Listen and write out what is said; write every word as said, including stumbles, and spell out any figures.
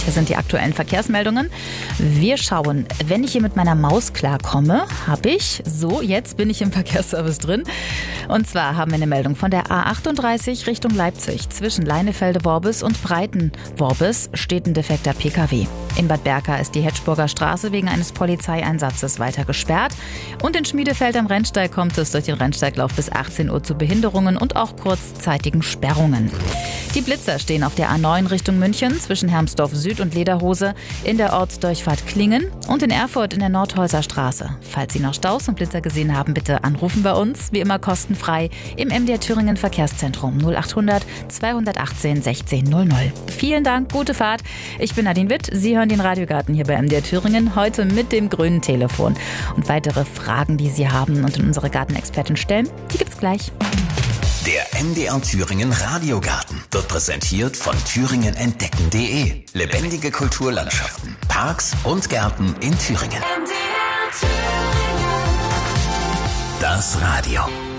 Hier sind die aktuellen Verkehrsmeldungen. Wir schauen, wenn ich hier mit meiner Maus klarkomme, habe ich, so, jetzt bin ich im Verkehrsservice drin. Und zwar haben wir eine Meldung von der A achtunddreißig Richtung Leipzig. Zwischen Leinefelde-Worbis und Breiten-Worbis steht ein defekter P K W. In Bad Berka ist die Hetschburger Straße wegen eines Polizeieinsatzes weiter gesperrt. Und in Schmiedefeld am Rennsteig kommt es durch den Rennsteiglauf bis achtzehn Uhr zu Behinderungen und auch kurzzeitigen Sperrungen. Die Blitzer stehen auf der A neun Richtung München zwischen Hermsdorf Süd und Lederhose, in der Ortsdurchfahrt Klingen und in Erfurt in der Nordhäuser Straße. Falls Sie noch Staus und Blitzer gesehen haben, bitte anrufen bei uns, wie immer kostenfrei, im M D R Thüringen Verkehrszentrum null achthundert zweihundertachtzehn sechzehn null null. Vielen Dank, gute Fahrt. Ich bin Nadine Witt, Sie hören den Radiogarten hier bei M D R Thüringen, heute mit dem grünen Telefon. Und weitere Fragen, die Sie haben und in unsere Gartenexpertin stellen, die gibt's gleich. Der M D R Thüringen Radiogarten wird präsentiert von thüringen entdecken punkt de. Lebendige Kulturlandschaften, Parks und Gärten in Thüringen. Das Radio.